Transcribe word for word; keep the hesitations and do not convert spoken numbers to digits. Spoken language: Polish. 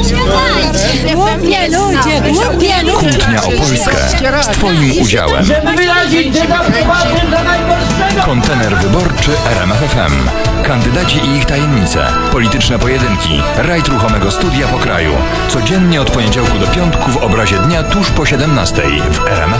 Głupie ludzie, głupie ludzie. Kłótnia o Polskę z Twoim udziałem. Kontener wyborczy R M F F M. Kandydaci i ich tajemnice. Polityczne pojedynki. Rajd ruchomego studia po kraju. Codziennie od poniedziałku do piątku w obrazie dnia tuż po siedemnastej w R M F